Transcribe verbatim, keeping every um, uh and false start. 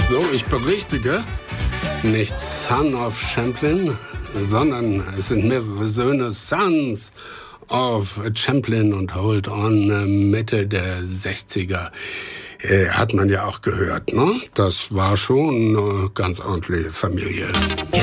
So, ich berichtige, nicht Son of Champlin, sondern es sind mehrere Söhne, Sons of Champlin und Hold On, Mitte der sechziger. Äh, hat man ja auch gehört, ne? Das war schon eine ganz ordentliche Familie.